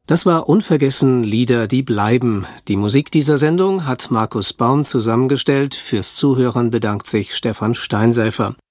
Das war Unvergessen, Lieder, die bleiben. Die Musik dieser Sendung hat Markus Baum zusammengestellt. Fürs Zuhören bedankt sich Stefan Steinsäfer.